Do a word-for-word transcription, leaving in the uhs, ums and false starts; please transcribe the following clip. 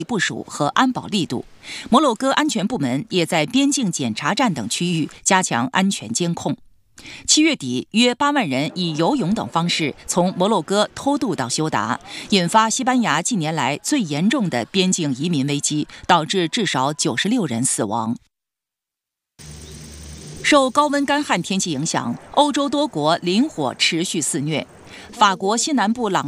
部署和安保力度。摩洛哥安全部门也在边境检查站等区域加强安全监控。七月底，约八万人以游泳等方式从摩洛哥偷渡到休达，引发西班牙近年来最严重的边境移民危机，导致至少九十六人死亡。受高温干旱天气影响，欧洲多国林火持续肆虐。法国西南部朗